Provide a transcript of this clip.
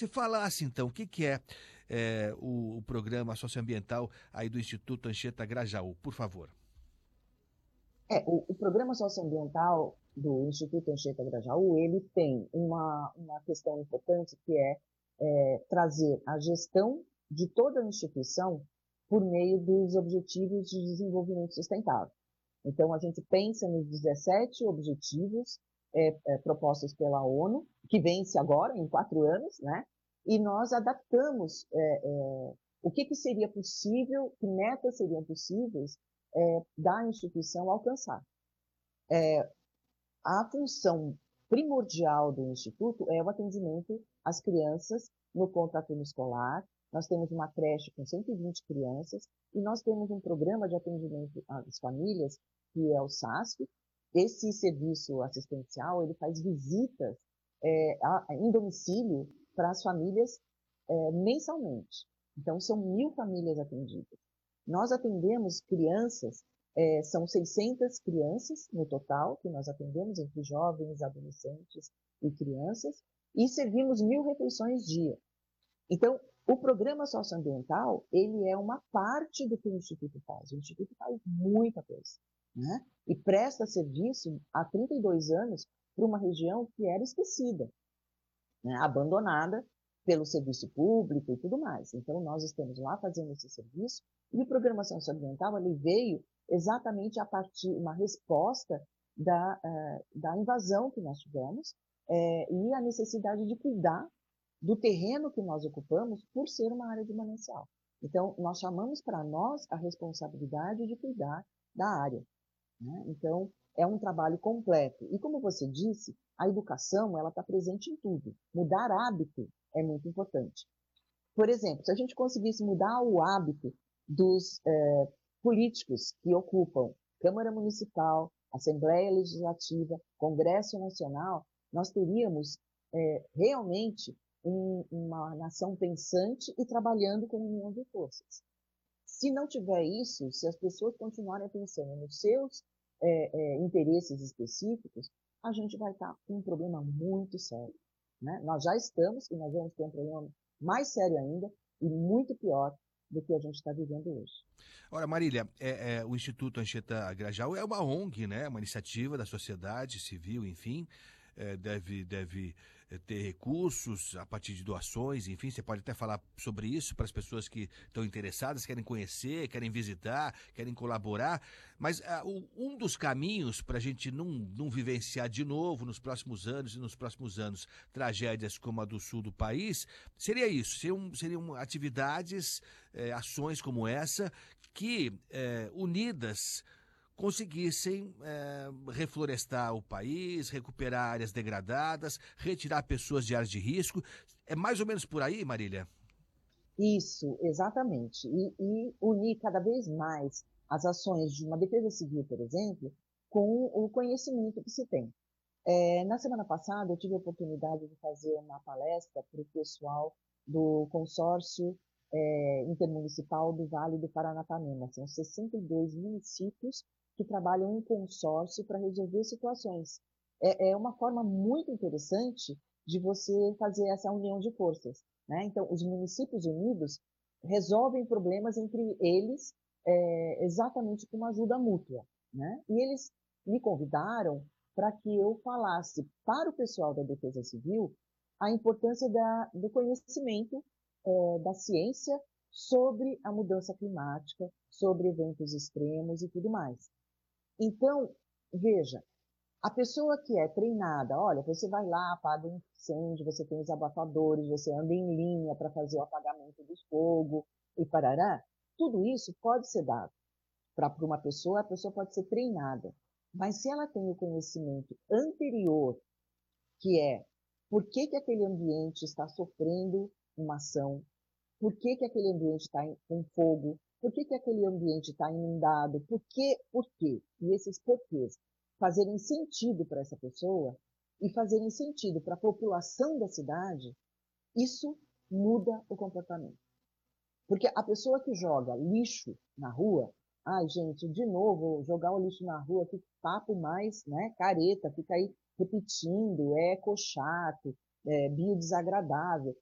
você falasse, então, o que que o programa socioambiental aí do Instituto Anchieta Grajaú, por favor. O programa socioambiental do Instituto Anchieta Grajaú, ele tem uma questão importante que trazer a gestão de toda a instituição por meio dos Objetivos de Desenvolvimento Sustentável. Então, a gente pensa nos 17 objetivos propostos pela ONU, que vence agora, em 4 anos, né? E nós adaptamos o que seria possível, que metas seriam possíveis da instituição alcançar. A função primordial do Instituto é o atendimento às crianças no contraturno escolar. Nós temos uma creche com 120 crianças e nós temos um programa de atendimento às famílias, que é o SASF. Esse serviço assistencial, ele faz visitas em domicílio para as famílias mensalmente. Então, são 1.000 famílias atendidas. Nós atendemos crianças, são 600 crianças no total, que nós atendemos entre jovens, adolescentes e crianças, e servimos 1.000 refeições dia. Então, o programa socioambiental, ele é uma parte do que o Instituto faz. O Instituto faz muita coisa, né? E presta serviço há 32 anos para uma região que era esquecida, né? Abandonada pelo serviço público e tudo mais. Então, nós estamos lá fazendo esse serviço, e o programa socioambiental, ele veio exatamente a partir, uma resposta da invasão que nós tivemos e a necessidade de cuidar do terreno que nós ocupamos por ser uma área de manancial. Então, nós chamamos para nós a responsabilidade de cuidar da área, né? Então, é um trabalho completo. E como você disse, a educação, ela está presente em tudo. Mudar hábito é muito importante. Por exemplo, se a gente conseguisse mudar o hábito dos políticos que ocupam Câmara Municipal, Assembleia Legislativa, Congresso Nacional, nós teríamos realmente uma nação pensante e trabalhando com união de forças. Se não tiver isso, se as pessoas continuarem pensando nos seus interesses específicos, a gente vai estar com um problema muito sério, né? Nós já estamos e nós vamos ter um problema mais sério ainda e muito pior do que a gente está vivendo hoje. Ora, Marília, o Instituto Anchieta Grajaú é uma ONG, né? Uma iniciativa da sociedade civil, enfim. Deve ter recursos a partir de doações, enfim, você pode até falar sobre isso para as pessoas que estão interessadas, querem conhecer, querem visitar, querem colaborar, mas um dos caminhos para a gente não vivenciar de novo nos próximos anos e nos próximos anos tragédias como a do sul do país, seria isso, seriam atividades, ações como essa, que unidas conseguissem reflorestar o país, recuperar áreas degradadas, retirar pessoas de áreas de risco. É mais ou menos por aí, Marília? Isso, exatamente. E unir cada vez mais as ações de uma defesa civil, por exemplo, com o conhecimento que se tem. Na semana passada, eu tive a oportunidade de fazer uma palestra para o pessoal do consórcio intermunicipal do Vale do Paranapanema. São 62 municípios que trabalham em consórcio para resolver situações. É uma forma muito interessante de você fazer essa união de forças, né? Então, os municípios unidos resolvem problemas entre eles exatamente com uma ajuda mútua, né? E eles me convidaram para que eu falasse para o pessoal da Defesa Civil a importância do conhecimento da ciência sobre a mudança climática, sobre eventos extremos e tudo mais. Então, veja, a pessoa que é treinada, olha, você vai lá, apaga um incêndio, você tem os abafadores, você anda em linha para fazer o apagamento do fogo e parará, tudo isso pode ser dado para uma pessoa, a pessoa pode ser treinada. Mas se ela tem o conhecimento anterior, que é por que aquele ambiente está sofrendo uma ação, por que aquele ambiente está com fogo, por que aquele ambiente está inundado, por quê? E esses porquês fazerem sentido para essa pessoa e fazerem sentido para a população da cidade, isso muda o comportamento. Porque a pessoa que joga lixo na rua, ai gente, de novo, jogar o lixo na rua, que papo mais, né, careta, fica aí repetindo, é eco chato, é biodesagradável.